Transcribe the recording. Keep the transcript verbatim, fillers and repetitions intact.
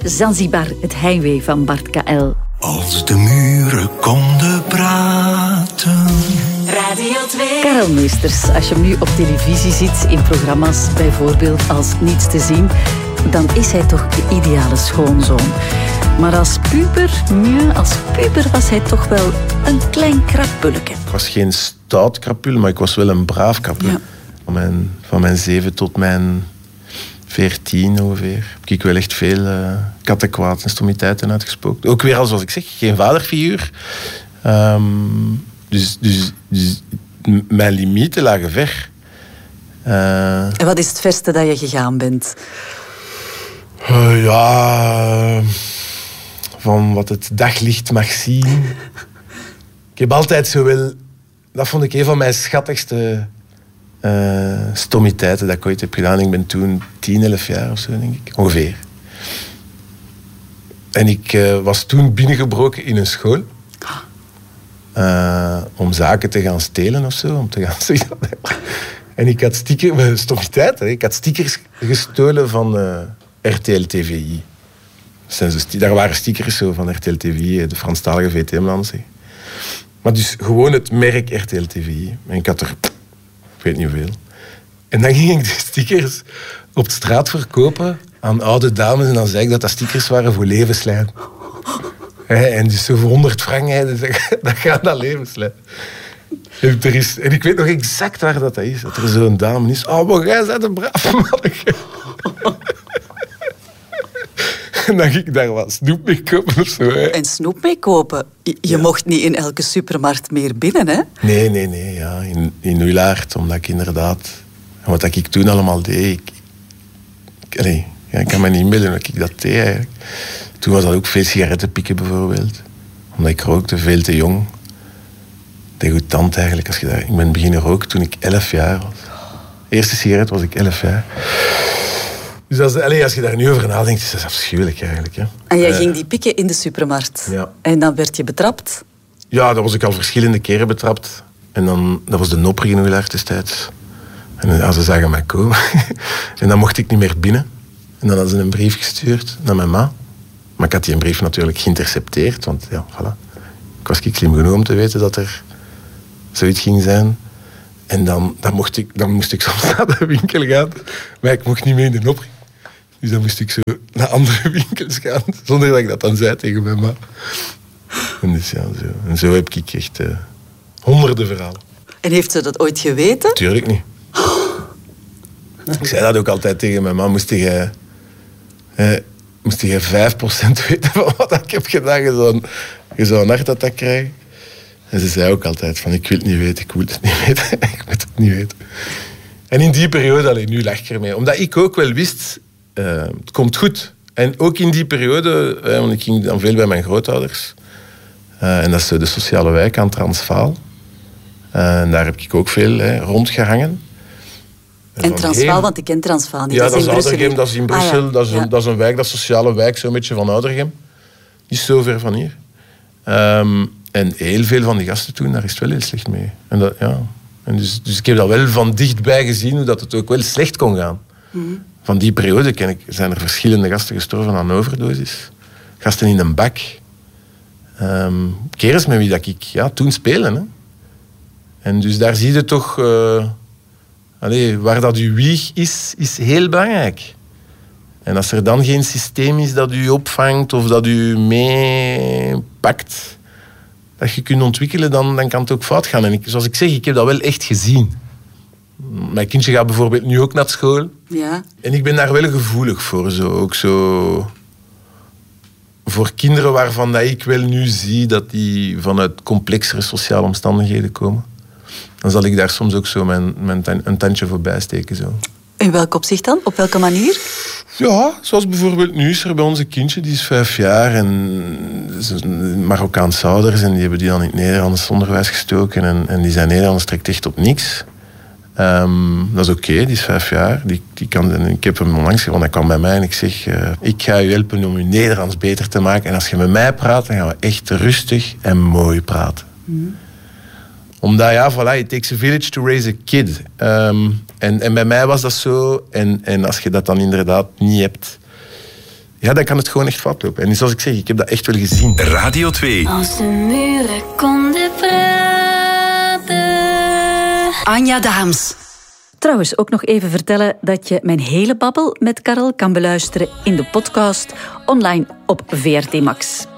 Zanzibar, het heimwee van Bart K L. Als de muren konden praten. Radio twee. Karel Meesters, als je hem nu op televisie ziet, in programma's bijvoorbeeld als Niets te zien, dan is hij toch de ideale schoonzoon. Maar als puber, ja, als puber was hij toch wel een klein krapulke. Ik was geen stout krapul, maar ik was wel een braaf krapul. Ja. Van mijn, van mijn zeven tot mijn veertien ongeveer heb ik wel echt veel uh, kattenkwaad en stommiteiten uitgesproken. Ook weer, als wat ik zeg, geen vaderfiguur. Um, dus, dus, dus mijn limieten lagen ver. Uh, en wat is het verste dat je gegaan bent? Uh, ja... van wat het daglicht mag zien. Ik heb altijd zo wel... Dat vond ik een van mijn schattigste uh, stommiteiten dat ik ooit heb gedaan. Ik ben toen tien, elf jaar of zo, denk ik. Ongeveer. En ik uh, was toen binnengebroken in een school. Uh, om zaken te gaan stelen of zo. Om te gaan... en ik had stickers... Stommiteiten, ik had stickers gestolen van uh, R T L T V I. Daar waren stickers zo van R T L T V I, de Franstalige V T M-landse. Maar dus gewoon het merk R T L T V I. En ik had er, ik weet niet hoeveel. En dan ging ik die stickers op de straat verkopen aan oude dames. En dan zei ik dat dat stickers waren voor levenslijn. En dus zo voor honderd frank, dat gaat naar levenslijn. En, er is, en ik weet nog exact waar dat is. Dat er zo'n dame is. Oh, maar jij bent een brave manneke. En dan ging ik daar wat snoep mee kopen of zo. Hè. En snoep mee kopen? Je, je ja. mocht niet in elke supermarkt meer binnen, hè? Nee, nee, nee. Ja. In, in Wielaert, omdat ik inderdaad... Wat ik toen allemaal deed... Ik, ik, nee, ja, ik kan me niet inbeelden dat ik dat deed, eigenlijk. Toen was dat ook veel sigaretten pikken, bijvoorbeeld. Omdat ik rookte, veel te jong. Degoutant, eigenlijk. Als je daar, ik ben beginnen roken toen ik elf jaar was. De eerste sigaret was ik elf jaar. Dus als, allez, als je daar nu over nadenkt, is dat afschuwelijk eigenlijk. Hè. En jij uh, ging die pikken in de supermarkt. Ja. En dan werd je betrapt? Ja, dat was ik al verschillende keren betrapt. En dan, dat was de nopper in Wielaert destijds. En ja, ze zagen mij komen. En dan mocht ik niet meer binnen. En dan hadden ze een brief gestuurd naar mijn ma. Maar ik had die een brief natuurlijk geïntercepteerd. Want ja, voilà. Ik was slim genoeg om te weten dat er zoiets ging zijn. En dan, dan, mocht ik, dan moest ik soms naar de winkel gaan. Maar ik mocht niet mee in de nopper. Dus dan moest ik zo naar andere winkels gaan. Zonder dat ik dat dan zei tegen mijn ma. En, dus ja, zo. En zo heb ik echt uh, honderden verhalen. En heeft ze dat ooit geweten? Tuurlijk niet. Ik zei dat ook altijd tegen mijn ma. Moest jij, eh, moest jij vijf procent weten van wat ik heb gedaan, je zou, je zou een hartattack krijgen. En ze zei ook altijd van, ik wil het niet weten, ik moet het niet weten. Ik moet het niet weten. En in die periode, alleen nu lach ik ermee. Omdat ik ook wel wist, uh, het komt goed. En ook in die periode, uh, want ik ging dan veel bij mijn grootouders. Uh, en dat is de sociale wijk aan Transvaal. Uh, en daar heb ik ook veel uh, rondgehangen. En, en Transvaal, heel... want ik ken Transvaal niet. Ja, dat, dat is is Oudergem, dat is in Brussel. Ah, ja. dat, is een, ja. dat is een wijk, dat is een sociale wijk, zo'n beetje van Oudergem. Niet zo ver van hier. Um, en heel veel van die gasten toen, daar is het wel heel slecht mee. En dat, ja. en dus, dus ik heb dat wel van dichtbij gezien, hoe dat het ook wel slecht kon gaan. Mm-hmm. Van die periode ken ik, zijn er verschillende gasten gestorven aan overdosis. Gasten in een bak. Um, kerels met wie dat ik ja, toen spelen. Hè. En dus daar zie je toch... Uh, allee, waar dat uw wieg is, is heel belangrijk. En als er dan geen systeem is dat u opvangt of dat u meepakt, dat je kunt ontwikkelen, dan, dan kan het ook fout gaan. En ik, zoals ik zeg, ik heb dat wel echt gezien. Mijn kindje gaat bijvoorbeeld nu ook naar school. Ja. En ik ben daar wel gevoelig voor. Zo. Ook zo... Voor kinderen waarvan dat ik wel nu zie dat die vanuit complexere sociale omstandigheden komen. Dan zal ik daar soms ook zo mijn, mijn ten, een tandje voorbij steken. Zo. In welk opzicht dan? Op welke manier? Ja, zoals bijvoorbeeld nu is er bij ons een kindje, die is vijf jaar en Marokkaanse ouders en die hebben die dan in het Nederlands onderwijs gestoken en, en die zijn Nederlands trekt echt op niks. Um, dat is oké, okay, die is vijf jaar. Die, die kan, en ik heb hem onlangs gewoon, hij kwam bij mij en ik zeg, uh, ik ga je helpen om je Nederlands beter te maken. En als je met mij praat, dan gaan we echt rustig en mooi praten. Mm. Omdat, ja, voilà, it takes a village to raise a kid. Um, en, en bij mij was dat zo. En, en als je dat dan inderdaad niet hebt, ja, dan kan het gewoon echt fout lopen. En zoals ik zeg, ik heb dat echt wel gezien. Radio twee. Als de muren konden praten. Anja Daams. Trouwens, ook nog even vertellen dat je mijn hele babbel met Karel kan beluisteren in de podcast online op V R T Max.